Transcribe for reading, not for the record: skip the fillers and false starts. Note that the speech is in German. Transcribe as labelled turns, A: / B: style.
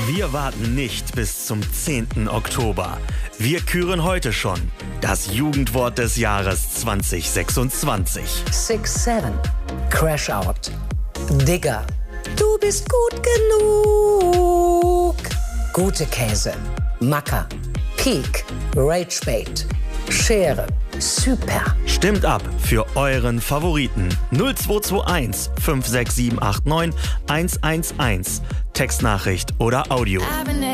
A: Wir warten nicht bis zum 10. Oktober. Wir küren heute schon das Jugendwort des Jahres 2026.
B: 6-7. Crash Out. Digger. Du bist gut genug. Gute Käse. Macker. Peak. Ragebait. Schere. Super.
A: Stimmt ab für euren Favoriten. 0221 56789 111. Textnachricht oder Audio.